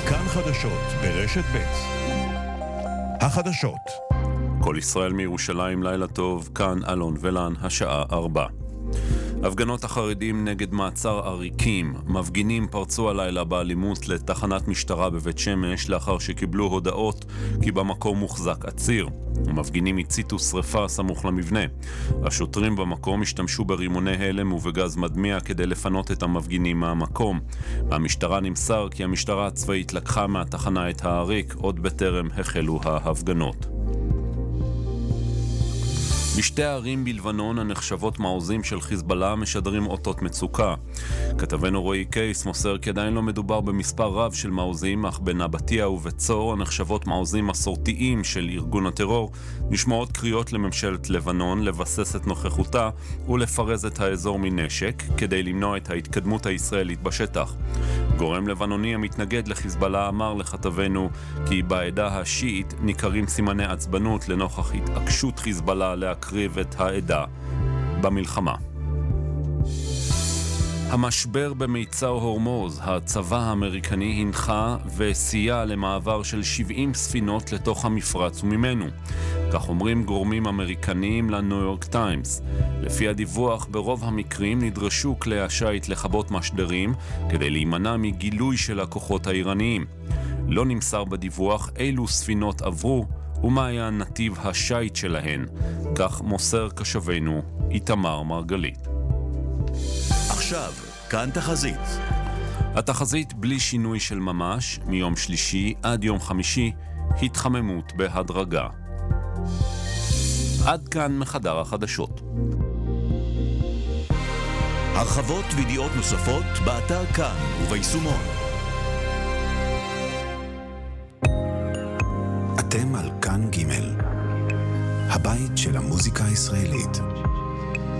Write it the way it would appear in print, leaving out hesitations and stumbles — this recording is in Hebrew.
כאן חדשות ברשת ב'. החדשות. כל ישראל מירושלים, לילה טוב, כאן אלון ולן, השעה 4. הפגנות החרדים נגד מעצר עריקים. מפגינים פרצו הלילה באלימות לתחנת משטרה בבית שמש לאחר שקיבלו הודעות כי במקום מוחזק עציר. המפגינים הציתו שריפה סמוך למבנה. השוטרים במקום השתמשו ברימוני הלם ובגז מדמיע כדי לפנות את המפגינים מהמקום. המשטרה נמסר כי המשטרה הצבאית לקחה מהתחנה את העריק עוד בטרם החלו ההפגנות. בשתי הערים בלבנון הנחשבות מעוזים של חיזבאללה משדרים אותות מצוקה. כתבנו רועי קייס מוסר כי עדיין לא מדובר במספר רב של מעוזים, אך בנבטיה ובצור הנחשבות מעוזים מסורתיים של ארגון הטרור, נשמעות קריאות לממשלת לבנון לבסס את נוכחותה ולפרז את האזור מנשק כדי למנוע את ההתקדמות הישראלית בשטח. גורם לבנוני המתנגד לחיזבאללה אמר לכתבנו כי בעדה השיעית ניכרים סימני עצבנות לנוכח התעקשות חיזבאללה להקריב את העדה במלחמה. המשבר במיצר הורמוז, הצבא האמריקני הנחה וסייע למעבר של 70 ספינות לתוך המפרץ וממנו. כך אומרים גורמים אמריקניים לניו יורק טיימס. לפי הדיווח, ברוב המקרים נדרשו כלי השיט לכבות משדרים כדי להימנע מגילוי של הכוחות האיראניים. לא נמסר בדיווח אילו ספינות עברו ומה היה נתיב השיט שלהן. כך מוסר קשבנו איתמר מרגלית. עכשיו, כאן תחזית. התחזית בלי שינוי של ממש, מיום שלישי עד יום חמישי, התחממות בהדרגה. עד כאן מחדר החדשות. הרחבות וידיעות נוספות באתר כאן וביישומון. אתם על כאן ג', הבית של המוזיקה הישראלית.